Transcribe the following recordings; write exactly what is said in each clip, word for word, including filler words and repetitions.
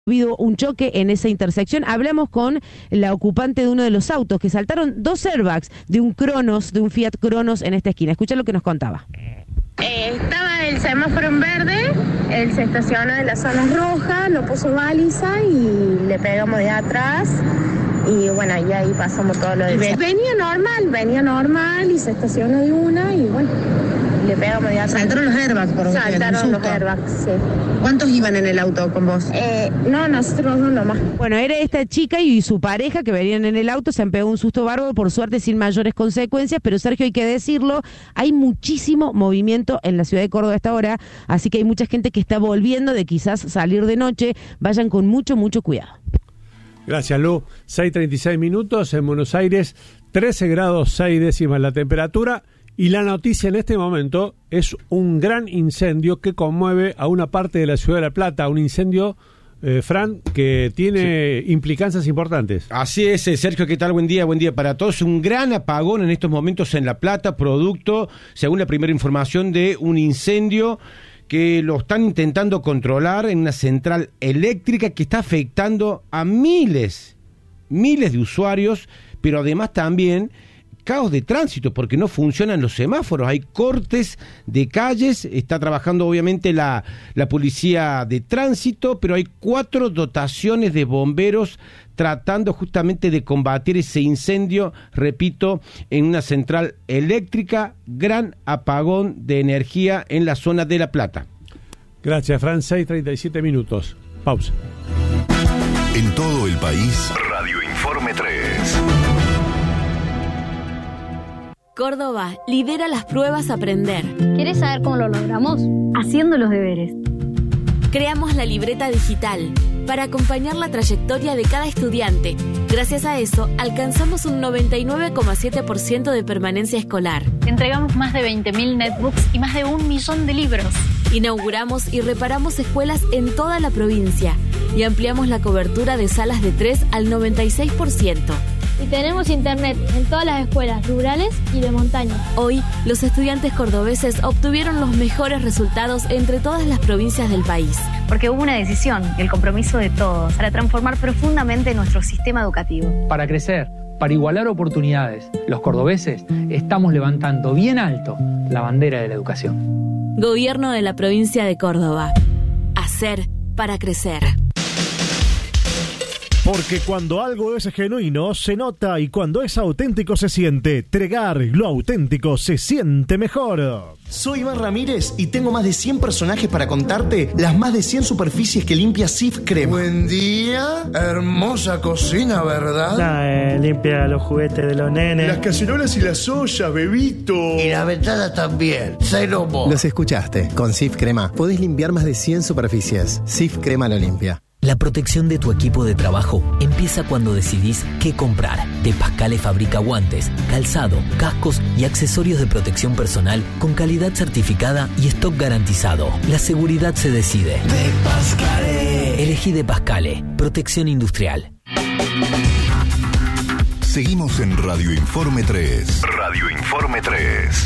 Ha habido un choque en esa intersección. Hablamos con la ocupante de uno de los autos que saltaron dos airbags de un Cronos, de un Fiat Cronos en esta esquina. Escucha lo que nos contaba. Eh, estaba el semáforo en verde, él se estacionó en la zona roja, no puso baliza y le pegamos de atrás. Y bueno, y ahí pasamos todo lo de... Venía normal, venía normal y se estacionó de una y bueno, le pegamos de atrás. ¿Saltaron los airbags por usted? Saltaron los airbags, sí. ¿Cuántos iban en el auto con vos? Eh, no, nosotros no nomás. Bueno, era esta chica y su pareja que venían en el auto, se han pegado un susto bárbaro, por suerte sin mayores consecuencias, pero Sergio, hay que decirlo, hay muchísimo movimiento en la ciudad de Córdoba a esta hora, así que hay mucha gente que está volviendo de quizás salir de noche, vayan con mucho, mucho cuidado. Gracias, Lu. seis treinta y seis minutos en Buenos Aires, trece grados seis décimas la temperatura, y la noticia en este momento es un gran incendio que conmueve a una parte de la ciudad de La Plata, un incendio, eh, Fran, que tiene sí. implicancias importantes. Así es, Sergio, ¿qué tal? Buen día, buen día para todos. Un gran apagón en estos momentos en La Plata, producto, según la primera información, de un incendio que lo están intentando controlar en una central eléctrica que está afectando a miles, miles de usuarios, pero además también caos de tránsito, porque no funcionan los semáforos, hay cortes de calles, está trabajando obviamente la, la policía de tránsito, pero hay cuatro dotaciones de bomberos tratando justamente de combatir ese incendio, repito, en una central eléctrica, gran apagón de energía en la zona de La Plata. Gracias, Fran, seis treinta y siete minutos. Pausa. En todo el país, Radio Informe tres. Córdoba lidera las pruebas Aprender. ¿Querés saber cómo lo logramos? Haciendo los deberes. Creamos la libreta digital para acompañar la trayectoria de cada estudiante. Gracias a eso, alcanzamos un noventa y nueve coma siete por ciento de permanencia escolar. Entregamos más de veinte mil netbooks y más de un millón de libros. Inauguramos y reparamos escuelas en toda la provincia y ampliamos la cobertura de salas de tres al noventa y seis por ciento. Y tenemos internet en todas las escuelas rurales y de montaña. Hoy, los estudiantes cordobeses obtuvieron los mejores resultados entre todas las provincias del país. Porque hubo una decisión y el compromiso de todos para transformar profundamente nuestro sistema educativo. Para crecer, para igualar oportunidades, los cordobeses estamos levantando bien alto la bandera de la educación. Gobierno de la provincia de Córdoba. Hacer para crecer. Porque cuando algo es genuino, se nota, y cuando es auténtico, se siente. Tregar, lo auténtico, se siente mejor. Soy Iván Ramírez y tengo más de cien personajes para contarte las más de cien superficies que limpia Cif Crema. Buen día, hermosa cocina, ¿verdad? La, eh, limpia los juguetes de los nenes. Las cacerolas y las ollas, bebito. Y la ventana también, cero mo. Los escuchaste, con Cif Crema podés limpiar más de cien superficies. Cif Crema lo limpia. La protección de tu equipo de trabajo empieza cuando decidís qué comprar. De Pascale fabrica guantes, calzado, cascos y accesorios de protección personal con calidad certificada y stock garantizado. La seguridad se decide. De Pascale. Elegí De Pascale, protección industrial. Seguimos en Radio Informe tres. Radio Informe tres.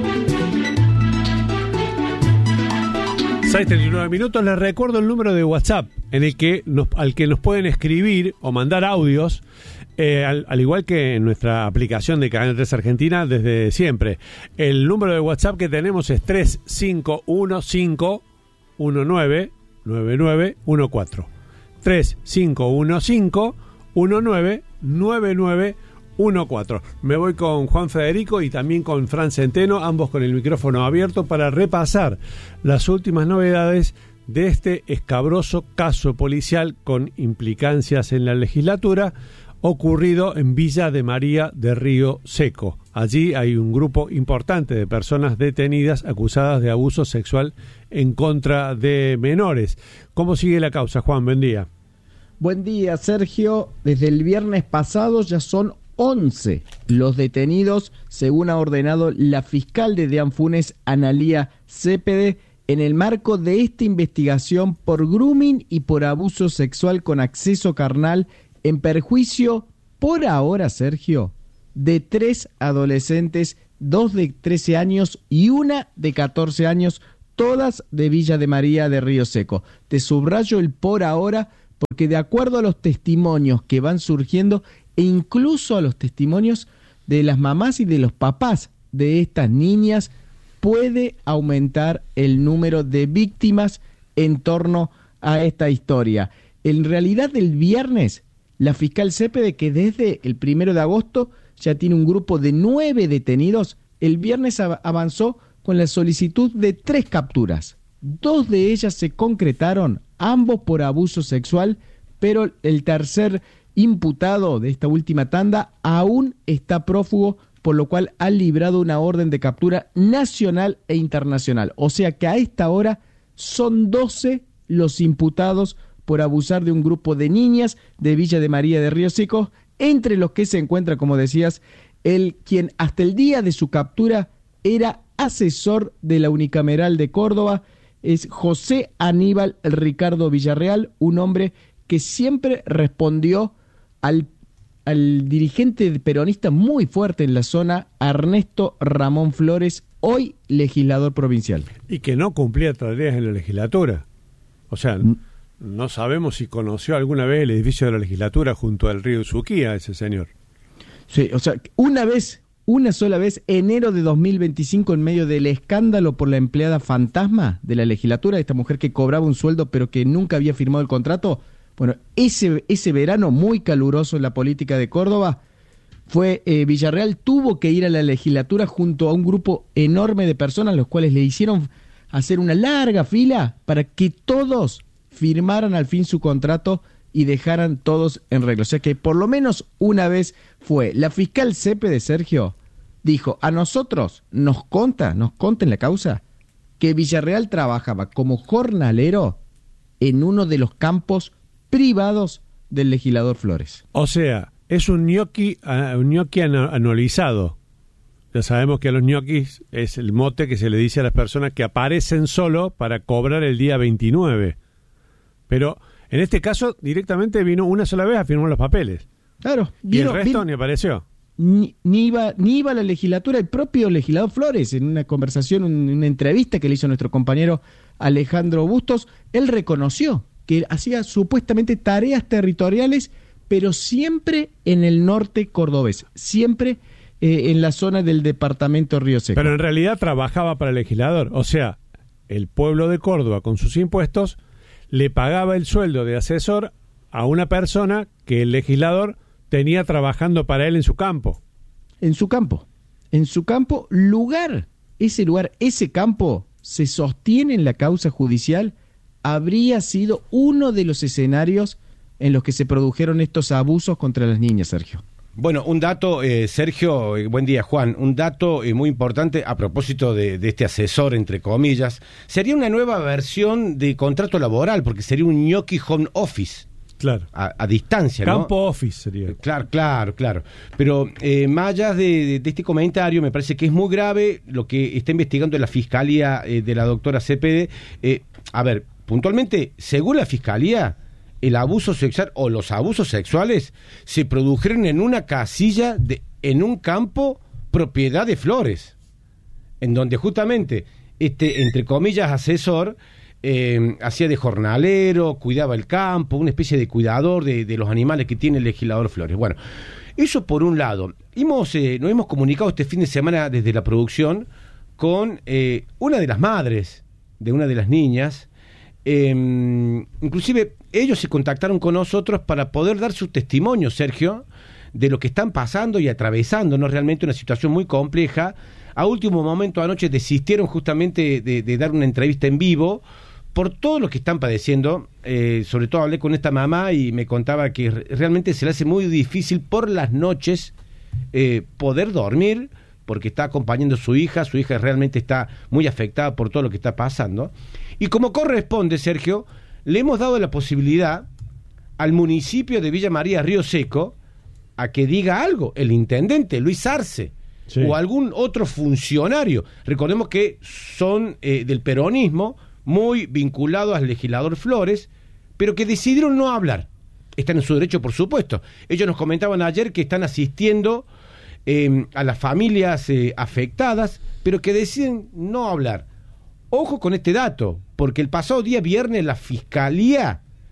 seis treinta y nueve minutos, les recuerdo el número de WhatsApp en el que nos, al que nos pueden escribir o mandar audios, eh, al, al igual que en nuestra aplicación de Canal tres Argentina desde siempre. El número de WhatsApp que tenemos es tres cinco uno cinco uno nueve nueve nueve uno cuatro. tres cinco uno cinco uno nueve nueve nueve uno cuatro. Me voy con Juan Federico y también con Fran Centeno, ambos con el micrófono abierto para repasar las últimas novedades de este escabroso caso policial con implicancias en la legislatura ocurrido en Villa de María de Río Seco. Allí hay un grupo importante de personas detenidas acusadas de abuso sexual en contra de menores. ¿Cómo sigue la causa, Juan? Buen día. Buen día, Sergio. Desde el viernes pasado ya son once los detenidos, según ha ordenado la fiscal de Deán Funes, Analía Cepede, en el marco de esta investigación por grooming y por abuso sexual con acceso carnal en perjuicio, por ahora, Sergio, de tres adolescentes, dos de trece años y una de catorce años, todas de Villa de María de Río Seco. Te subrayo el por ahora porque de acuerdo a los testimonios que van surgiendo, e incluso a los testimonios de las mamás y de los papás de estas niñas, puede aumentar el número de víctimas en torno a esta historia. En realidad, el viernes, la fiscal Cepede, que desde el primero de agosto ya tiene un grupo de nueve detenidos, el viernes av- avanzó con la solicitud de tres capturas. Dos de ellas se concretaron, ambos por abuso sexual, pero el tercer imputado de esta última tanda aún está prófugo, por lo cual ha librado una orden de captura nacional e internacional. O sea que a esta hora son doce los imputados por abusar de un grupo de niñas de Villa de María de Río Seco, entre los que se encuentra, como decías, el quien hasta el día de su captura era asesor de la Unicameral de Córdoba, es José Aníbal Ricardo Villarreal, un hombre que siempre respondió al, al dirigente peronista muy fuerte en la zona, Ernesto Ramón Flores, hoy legislador provincial. Y que no cumplía tareas en la legislatura. O sea, mm. no sabemos si conoció alguna vez el edificio de la legislatura junto al río Usuquía, ese señor. Sí, o sea, una vez, una sola vez, enero de dos mil veinticinco, en medio del escándalo por la empleada fantasma de la legislatura, esta mujer que cobraba un sueldo pero que nunca había firmado el contrato. Bueno, ese, ese verano muy caluroso en la política de Córdoba, fue eh, Villarreal tuvo que ir a la legislatura junto a un grupo enorme de personas, los cuales le hicieron hacer una larga fila para que todos firmaran al fin su contrato y dejaran todos en regla. O sea que por lo menos una vez fue. La fiscal Cepede, Sergio, dijo, a nosotros nos conta, nos conta en la causa, que Villarreal trabajaba como jornalero en uno de los campos privados del legislador Flores. O sea, es un ñoqui, uh, un ñoqui anualizado. Ya sabemos que a los ñoquis es el mote que se le dice a las personas que aparecen solo para cobrar el día veintinueve. Pero en este caso directamente vino una sola vez a firmar los papeles. Claro. Y vino, el resto vino, ni apareció. Ni, ni, iba, ni iba a la legislatura. El propio legislador Flores, en una conversación, en una entrevista que le hizo nuestro compañero Alejandro Bustos, él reconoció que hacía supuestamente tareas territoriales, pero siempre en el norte cordobés, siempre eh, en la zona del departamento Río Seco. Pero en realidad trabajaba para el legislador. O sea, el pueblo de Córdoba con sus impuestos le pagaba el sueldo de asesor a una persona que el legislador tenía trabajando para él en su campo. En su campo. En su campo, lugar. Ese lugar, ese campo, se sostiene en la causa judicial, habría sido uno de los escenarios en los que se produjeron estos abusos contra las niñas, Sergio. Bueno, un dato, eh, Sergio, eh, buen día, Juan, un dato eh, muy importante a propósito de, de este asesor, entre comillas, sería una nueva versión de contrato laboral, porque sería un ñoqui home office. Claro. A, a distancia, ¿no? Campo office sería. Claro, claro, claro. Pero eh, más allá de, de, de este comentario, me parece que es muy grave lo que está investigando la Fiscalía eh, de la doctora Cepede. Eh, a ver, puntualmente, según la Fiscalía, el abuso sexual o los abusos sexuales se produjeron en una casilla, de, en un campo propiedad de Flores, en donde justamente este, entre comillas, asesor, eh, hacía de jornalero, cuidaba el campo, una especie de cuidador de, de los animales que tiene el legislador Flores. Bueno, eso por un lado. Hemos, eh, nos hemos comunicado este fin de semana desde la producción con eh, una de las madres de una de las niñas. Eh, inclusive ellos se contactaron con nosotros para poder dar su testimonio, Sergio, de lo que están pasando y atravesando, ¿no? Realmente una situación muy compleja. A último momento anoche desistieron justamente de, de dar una entrevista en vivo por todo lo que están padeciendo. Eh, sobre todo hablé con esta mamá y me contaba que realmente se le hace muy difícil por las noches eh, poder dormir, porque está acompañando a su hija, su hija realmente está muy afectada por todo lo que está pasando. Y como corresponde, Sergio, le hemos dado la posibilidad al municipio de Villa María Río Seco a que diga algo, el intendente Luis Arce, sí, o algún otro funcionario. Recordemos que son eh, del peronismo, muy vinculados al legislador Flores, pero que decidieron no hablar. Están en su derecho, por supuesto. Ellos nos comentaban ayer que están asistiendo eh, a las familias eh, afectadas, pero que deciden no hablar. Ojo con este dato, porque el pasado día viernes la Fiscalía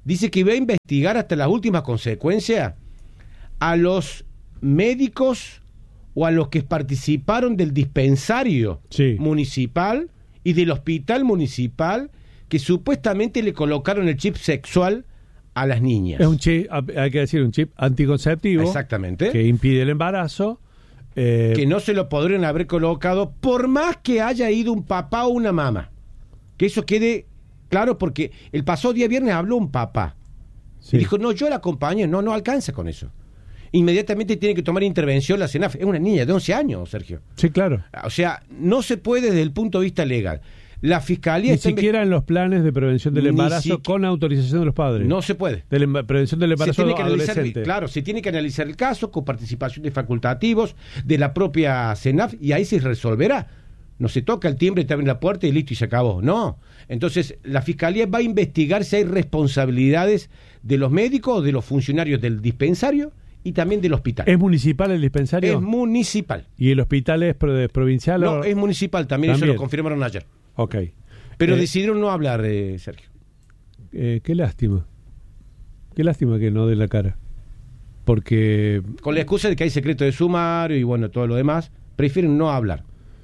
dice que va a investigar hasta las últimas consecuencias a los médicos o a los que participaron del dispensario sí. municipal y del hospital municipal que supuestamente le colocaron el chip sexual a las niñas. Es un chip, hay que decir, un chip anticonceptivo. Exactamente. Que impide el embarazo. Eh, que no se lo podrían haber colocado por más que haya ido un papá o una mamá. Que eso quede claro, porque el pasado día viernes habló un papá. Sí. Y dijo, no, yo la acompañé. No, no alcanza con eso. Inmediatamente tiene que tomar intervención la CENAF. Es una niña de once años, Sergio. Sí, claro. O sea, no se puede desde el punto de vista legal. La Fiscalía... Ni siquiera en los planes de prevención del embarazo si... con autorización de los padres. No se puede. De la prevención del embarazo adolescente. Claro, se tiene que analizar el caso con participación de facultativos, de la propia CENAF, y ahí se resolverá. No se toca el timbre, te abren la puerta y listo, y se acabó. No. Entonces, la Fiscalía va a investigar si hay responsabilidades de los médicos o de los funcionarios del dispensario y también del hospital. ¿Es municipal el dispensario? Es municipal. ¿Y el hospital es provincial? No, o... es municipal también, también, eso lo confirmaron ayer. Ok. Pero eh, decidieron no hablar, eh, Sergio. Eh, qué lástima. Qué lástima que no dé la cara. Porque... Con la excusa de que hay secreto de sumario y bueno, todo lo demás, prefieren no hablar.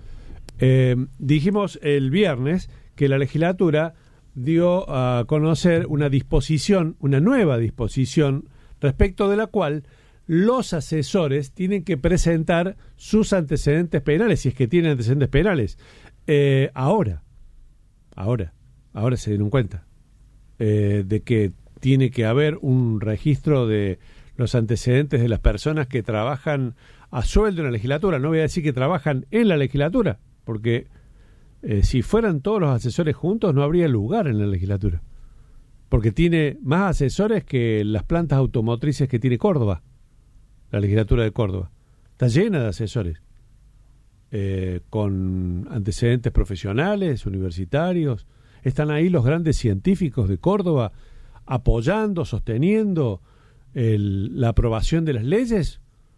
Eh, dijimos el viernes que la legislatura dio a conocer una disposición, una nueva disposición, respecto de la cual los asesores tienen que presentar sus antecedentes penales, si es que tienen antecedentes penales. Eh, ahora, ahora, ahora se dieron cuenta eh, de que tiene que haber un registro de los antecedentes de las personas que trabajan a sueldo en la legislatura. No voy a decir que trabajan en la legislatura, porque eh, si fueran todos los asesores juntos no habría lugar en la legislatura, porque tiene más asesores que las plantas automotrices que tiene Córdoba, la legislatura de Córdoba. Está llena de asesores. Eh, con antecedentes profesionales, universitarios. Están ahí los grandes científicos de Córdoba apoyando, sosteniendo el, la aprobación de las leyes.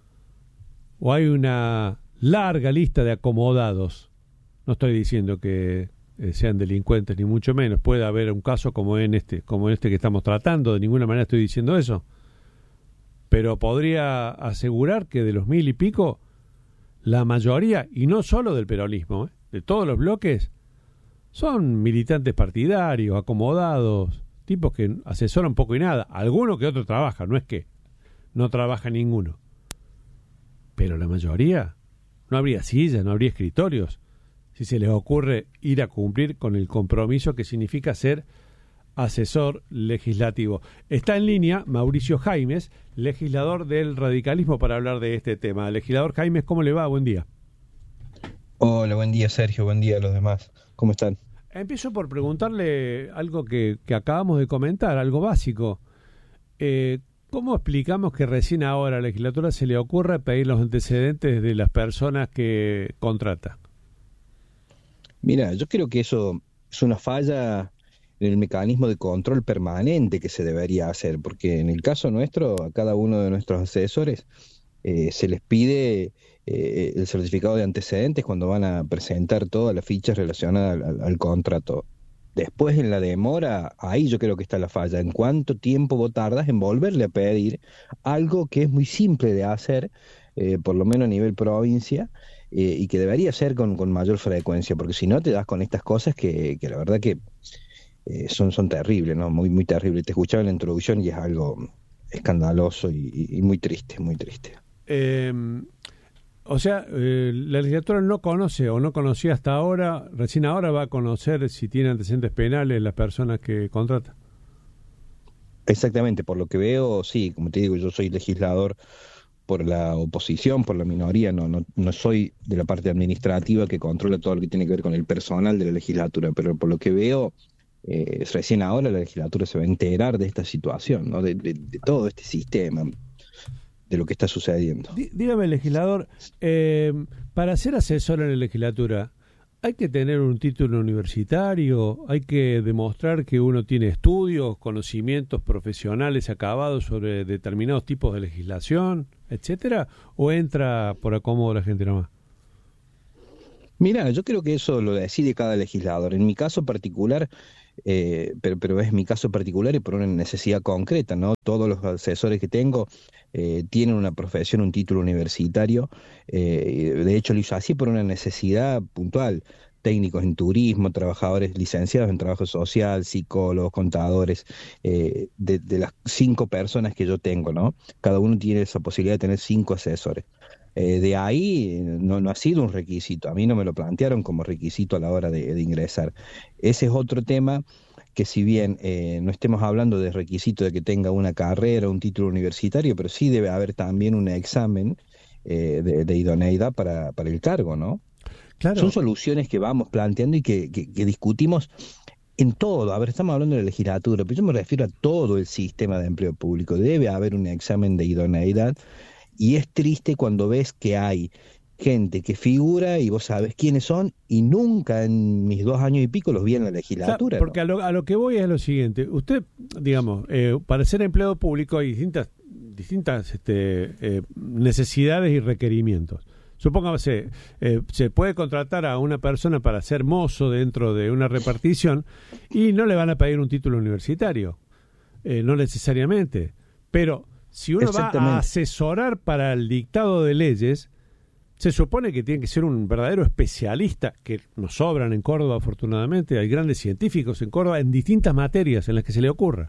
¿O hay una larga lista de acomodados? No estoy diciendo que eh, sean delincuentes, ni mucho menos. Puede haber un caso como en este, como en este que estamos tratando. De ninguna manera estoy diciendo eso. Pero podría asegurar que de los mil y pico, la mayoría, y no solo del peronismo, ¿eh? de todos los bloques, son militantes partidarios, acomodados, tipos que asesoran poco y nada. Alguno que otro trabaja, no es que no trabaja ninguno. Pero la mayoría, no habría sillas, no habría escritorios, si se les ocurre ir a cumplir con el compromiso que significa ser asesor legislativo. Está en línea Mauricio Jaimes, legislador del radicalismo, para hablar de este tema. Legislador Jaimes, ¿cómo le va? Buen día. Hola, buen día Sergio, buen día a los demás. ¿Cómo están? Empiezo por preguntarle algo que, que acabamos de comentar, algo básico. Eh, ¿Cómo explicamos que recién ahora a la legislatura se le ocurre pedir los antecedentes de las personas que contrata? Mira, yo creo que eso es una falla en el mecanismo de control permanente que se debería hacer, porque en el caso nuestro, a cada uno de nuestros asesores eh, se les pide eh, el certificado de antecedentes cuando van a presentar todas las fichas relacionadas al, al contrato. Después, en la demora, ahí yo creo que está la falla. ¿En cuánto tiempo vos tardas en volverle a pedir algo que es muy simple de hacer, eh, por lo menos a nivel provincia, eh, y que debería ser con, con mayor frecuencia? Porque si no, te das con estas cosas que, que la verdad que eh, son, son terribles, ¿no? Muy, muy terribles. Te escuchaba en la introducción y es algo escandaloso y, y muy triste, muy triste. Eh... O sea, eh, la legislatura no conoce o no conocía hasta ahora, recién ahora va a conocer si tiene antecedentes penales las personas que contrata. Exactamente, por lo que veo, sí, como te digo, yo soy legislador por la oposición, por la minoría, no, no, no soy de la parte administrativa que controla todo lo que tiene que ver con el personal de la legislatura, pero por lo que veo, eh, recién ahora la legislatura se va a enterar de esta situación, ¿no? de, de, de todo este sistema, de lo que está sucediendo. Dí, dígame, legislador, eh, para ser asesor en la legislatura, ¿hay que tener un título universitario? ¿Hay que demostrar que uno tiene estudios, conocimientos profesionales acabados sobre determinados tipos de legislación, etcétera? ¿O entra por acomodo la gente nomás? Mira, yo creo que eso lo decide cada legislador. En mi caso particular, eh, pero, pero es mi caso particular y por una necesidad concreta, ¿no? Todos los asesores que tengo eh, tienen una profesión, un título universitario, eh, de hecho lo hizo así por una necesidad puntual. Técnicos en turismo, trabajadores licenciados en trabajo social, psicólogos, contadores, eh, de, de las cinco personas que yo tengo, ¿no? Cada uno tiene esa posibilidad de tener cinco asesores. Eh, de ahí no, no ha sido un requisito, a mí no me lo plantearon como requisito a la hora de, de ingresar. Ese es otro tema que si bien eh, no estemos hablando de requisito de que tenga una carrera, un título universitario, pero sí debe haber también un examen eh, de, de idoneidad para, para el cargo, ¿no? Claro. Son soluciones que vamos planteando y que, que, que discutimos en todo. A ver, estamos hablando de la legislatura, pero yo me refiero a todo el sistema de empleo público. Debe haber un examen de idoneidad y es triste cuando ves que hay gente que figura y vos sabés quiénes son y nunca en mis dos años y pico los vi en la legislatura. Claro, porque ¿no? a, lo, a lo que voy es lo siguiente. Usted, digamos, eh, para ser empleado público hay distintas, distintas este, eh, necesidades y requerimientos. Supóngase, eh, se puede contratar a una persona para ser mozo dentro de una repartición y no le van a pedir un título universitario, eh, no necesariamente. Pero si uno va a asesorar para el dictado de leyes, se supone que tiene que ser un verdadero especialista, que nos sobran en Córdoba afortunadamente, hay grandes científicos en Córdoba en distintas materias en las que se le ocurra.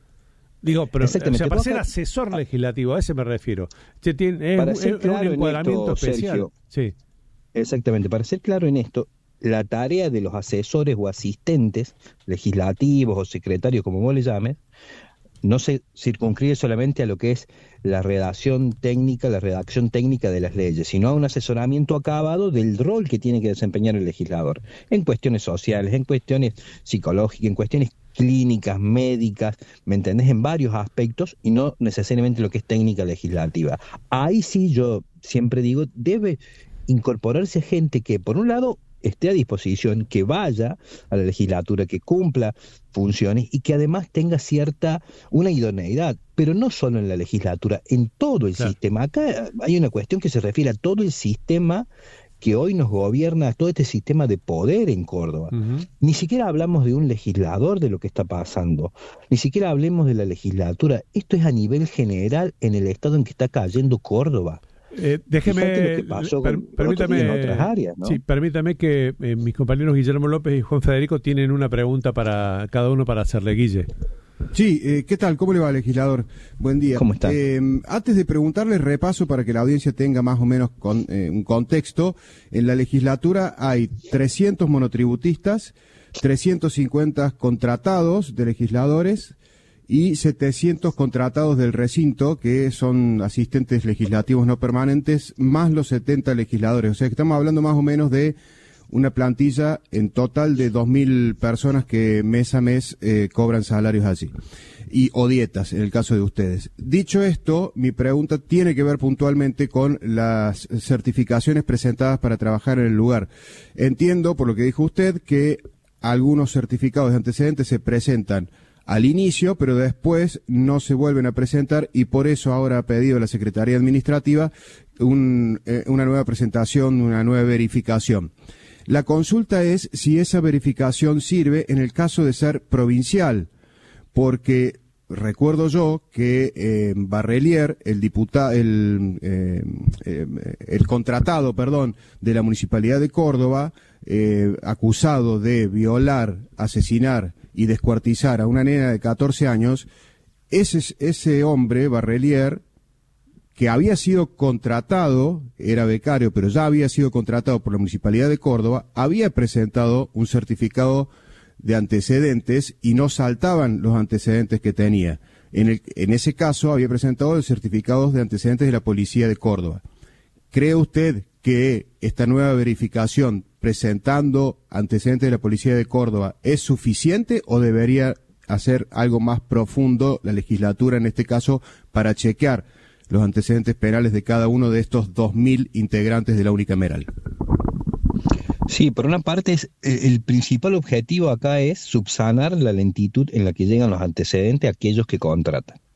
Digo, pero o sea, para ser asesor legislativo, a ese me refiero. Usted tiene, es, para es, ser claro un encuadramiento en esto, especial. Sergio, sí. Exactamente, para ser claro en esto, la tarea de los asesores o asistentes legislativos o secretarios, como vos le llames, no se circunscribe solamente a lo que es la redacción técnica, la redacción técnica de las leyes, sino a un asesoramiento acabado del rol que tiene que desempeñar el legislador, en cuestiones sociales, en cuestiones psicológicas, en cuestiones clínicas, médicas, ¿me entendés? En varios aspectos y no necesariamente lo que es técnica legislativa. Ahí sí yo siempre digo, debe incorporarse gente que, por un lado, esté a disposición, que vaya a la legislatura, que cumpla funciones y que además tenga cierta, una idoneidad, pero no solo en la legislatura, en todo el claro. sistema. Acá hay una cuestión que se refiere a todo el sistema que hoy nos gobierna, todo este sistema de poder en Córdoba. Uh-huh. Ni siquiera hablamos de un legislador de lo que está pasando, ni siquiera hablemos de la legislatura. Esto es a nivel general en el estado en que está cayendo Córdoba. Eh, déjeme, lo que pasó per, con permítame, en otras áreas, ¿no? Sí, permítame que eh, mis compañeros Guillermo López y Juan Federico tienen una pregunta para cada uno para hacerle. Guille. Sí, eh, ¿qué tal? ¿Cómo le va, legislador? Buen día. ¿Cómo está? Eh, antes de preguntarle, repaso para que la audiencia tenga más o menos con, eh, un contexto. En la legislatura hay trescientos monotributistas, trescientos cincuenta contratados de legisladores y setecientos contratados del recinto, que son asistentes legislativos no permanentes, más los setenta legisladores. O sea que estamos hablando más o menos de una plantilla en total de dos mil personas que mes a mes eh, cobran salarios así, y o dietas en el caso de ustedes. Dicho esto, mi pregunta tiene que ver puntualmente con las certificaciones presentadas para trabajar en el lugar. Entiendo, por lo que dijo usted, que algunos certificados de antecedentes se presentan al inicio, pero después no se vuelven a presentar y por eso ahora ha pedido la Secretaría Administrativa un, eh, una nueva presentación, una nueva verificación. La consulta es si esa verificación sirve en el caso de ser provincial, porque recuerdo yo que eh, Barrelier, el diputado, el, eh, eh, el contratado, perdón, de la Municipalidad de Córdoba, eh, acusado de violar, asesinar y descuartizar a una nena de catorce años, ese, ese hombre, Barrelier, que había sido contratado, era becario, pero ya había sido contratado por la Municipalidad de Córdoba, había presentado un certificado de antecedentes y no saltaban los antecedentes que tenía. En, el, en ese caso había presentado el certificado de antecedentes de la Policía de Córdoba. ¿Cree usted que esta nueva verificación presentando antecedentes de la Policía de Córdoba es suficiente o debería hacer algo más profundo la legislatura en este caso para chequear los antecedentes penales de cada uno de estos dos mil integrantes de la unicameral? Sí, por una parte es, el principal objetivo acá es subsanar la lentitud en la que llegan los antecedentes a aquellos que contratan.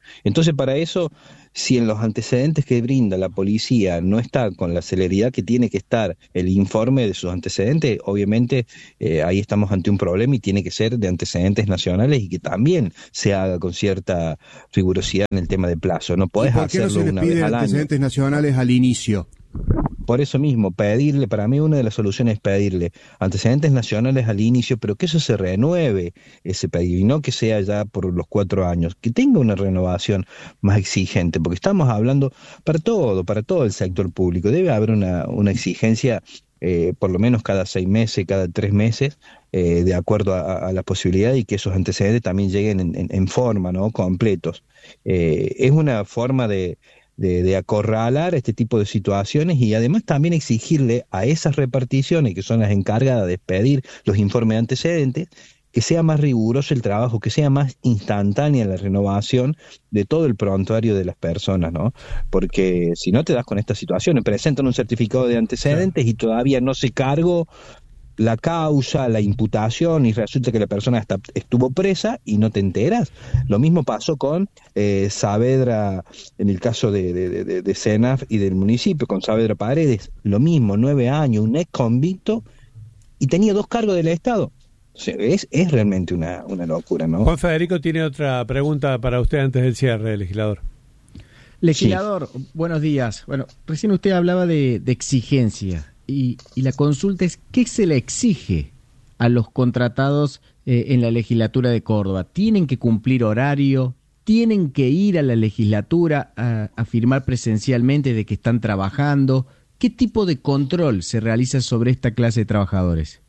Entonces, para eso, si en los antecedentes que brinda la policía no está con la celeridad que tiene que estar el informe de sus antecedentes, obviamente eh, ahí estamos ante un problema y tiene que ser de antecedentes nacionales y que también se haga con cierta rigurosidad en el tema de plazo. No podés ¿Por qué no hacerlo se les una pide vez al año. antecedentes nacionales al inicio? Por eso mismo, pedirle, para mí una de las soluciones es pedirle antecedentes nacionales al inicio, pero que eso se renueve, ese pedido, y no que sea ya por los cuatro años, que tenga una renovación más exigente, porque estamos hablando para todo, para todo el sector público, debe haber una, una exigencia eh, por lo menos cada seis meses, cada tres meses, eh, de acuerdo a, a la posibilidad y que esos antecedentes también lleguen en, en, en forma, ¿no? Completos. Eh, es una forma de... De, de acorralar este tipo de situaciones y además también exigirle a esas reparticiones que son las encargadas de pedir los informes antecedentes que sea más riguroso el trabajo, que sea más instantánea la renovación de todo el prontuario de las personas, ¿no? Porque si no te das con esta situación, presentan un certificado de antecedentes y todavía no se cargó la causa, la imputación, y resulta que la persona está, estuvo presa y no te enteras. Lo mismo pasó con eh, Saavedra, en el caso de, de, de, de Senaf y del municipio, con Saavedra Paredes, lo mismo, nueve años, un ex convicto, y tenía dos cargos del Estado. O sea, es, es realmente una, una locura, ¿no? Juan Federico tiene otra pregunta para usted antes del cierre, legislador. Legislador, sí. Buenos días. Bueno, recién usted hablaba de, de exigencia. Y, y la consulta es, ¿qué se le exige a los contratados eh, en la legislatura de Córdoba? ¿Tienen que cumplir horario? ¿Tienen que ir a la legislatura a, a firmar presencialmente de que están trabajando? ¿Qué tipo de control se realiza sobre esta clase de trabajadores?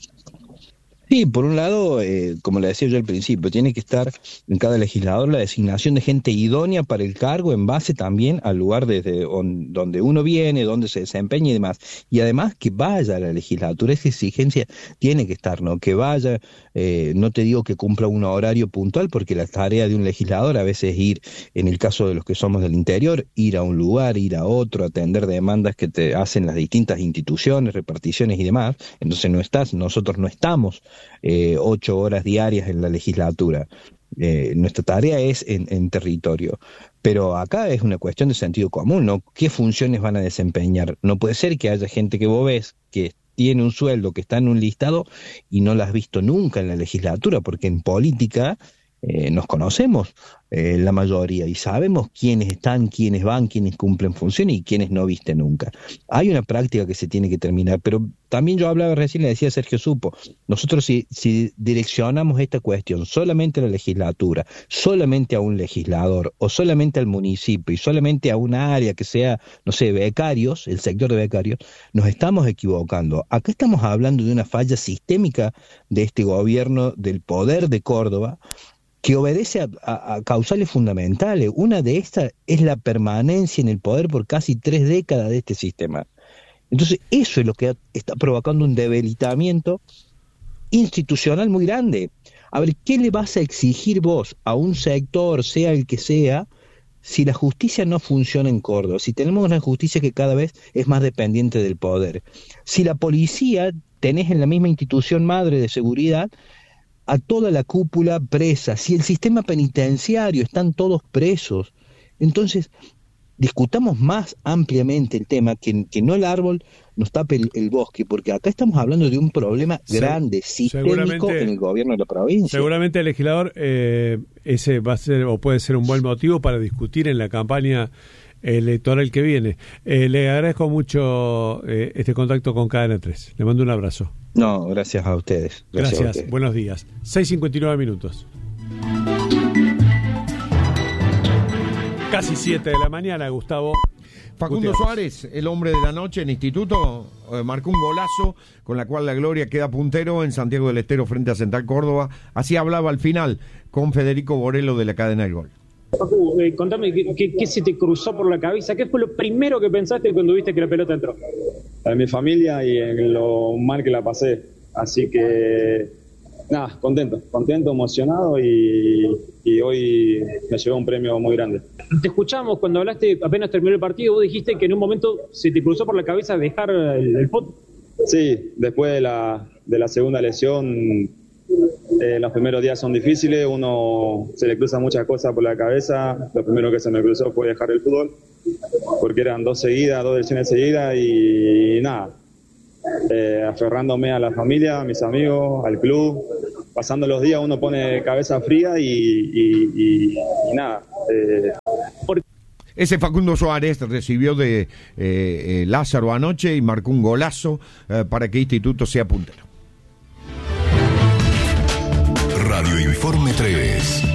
Sí, por un lado, eh, como le decía yo al principio, tiene que estar en cada legislador la designación de gente idónea para el cargo en base también al lugar desde on, donde uno viene, donde se desempeña y demás. Y además que vaya a la legislatura, esa exigencia tiene que estar, ¿no? Que vaya, eh, no te digo que cumpla un horario puntual, porque la tarea de un legislador a veces es ir, en el caso de los que somos del interior, ir a un lugar, ir a otro, atender demandas que te hacen las distintas instituciones, reparticiones y demás. Entonces no estás, nosotros no estamos Eh, ocho horas diarias en la legislatura. Eh, nuestra tarea es en, en territorio. Pero acá es una cuestión de sentido común, ¿no? ¿Qué funciones van a desempeñar? No puede ser que haya gente que vos ves que tiene un sueldo, que está en un listado y no la has visto nunca en la legislatura, porque en política eh, nos conocemos eh, la mayoría y sabemos quiénes están, quiénes van, quiénes cumplen funciones y quiénes no viste nunca. Hay una práctica que se tiene que terminar, pero también yo hablaba recién, le decía Sergio Supo, nosotros si, si direccionamos esta cuestión solamente a la legislatura, solamente a un legislador o solamente al municipio y solamente a una área que sea, no sé, becarios, el sector de becarios, nos estamos equivocando. Acá estamos hablando de una falla sistémica de este gobierno, del poder de Córdoba, que obedece a, a, a causales fundamentales. Una de estas es la permanencia en el poder por casi tres décadas de este sistema. Entonces, eso es lo que está provocando un debilitamiento institucional muy grande. A ver, ¿qué le vas a exigir vos a un sector, sea el que sea, si la justicia no funciona en Córdoba? Si tenemos una justicia que cada vez es más dependiente del poder. Si la policía, tenés en la misma institución madre de seguridad a toda la cúpula presa, si el sistema penitenciario están todos presos, entonces discutamos más ampliamente el tema, que, que no el árbol nos tape el, el bosque, porque acá estamos hablando de un problema sí, grande, sistémico en el gobierno de la provincia. Seguramente, legislador, eh, ese va a ser o puede ser un buen motivo para discutir en la campaña electoral que viene. Eh, le agradezco mucho eh, este contacto con Cadena tres. Le mando un abrazo. No, gracias a ustedes. Gracias, gracias. A ustedes. Buenos días. seis cincuenta y nueve minutos. Casi siete de la mañana, Gustavo. Facundo Suárez, el hombre de la noche en Instituto, eh, marcó un golazo con la cual la Gloria queda puntero en Santiago del Estero frente a Central Córdoba. Así hablaba al final con Federico Borello de la cadena del Gol. Facu, eh, contame, ¿qué, qué, ¿qué se te cruzó por la cabeza? ¿Qué fue lo primero que pensaste cuando viste que la pelota entró? En mi familia y en lo mal que la pasé. Así que, nada, contento, contento, emocionado y, y hoy me llevó un premio muy grande. Te escuchamos cuando hablaste, apenas terminó el partido, vos dijiste que en un momento se te cruzó por la cabeza dejar el, el fútbol. Sí, después de la, de la segunda lesión Eh, los primeros días son difíciles, uno se le cruzan muchas cosas por la cabeza. Lo primero que se me cruzó fue dejar el fútbol, porque eran dos seguidas, dos lesiones seguidas y, y nada. Eh, aferrándome a la familia, a mis amigos, al club. Pasando los días uno pone cabeza fría y, y, y, y nada. Eh, por... Ese Facundo Suárez recibió de eh, eh, Lázaro anoche y marcó un golazo eh, para que Instituto sea puntero. Radio Informe tres.